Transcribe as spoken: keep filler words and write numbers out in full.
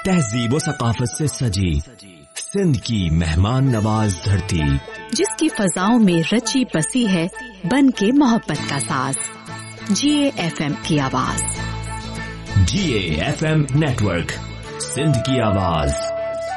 तहजीब व सकाफत से सजी सिंध की मेहमान नवाज धरती, जिसकी फजाओं में रची बसी है बन के मोहब्बत का साज। जीए एफएम की आवाज। जीए एफएम नेटवर्क, सिंध की आवाज।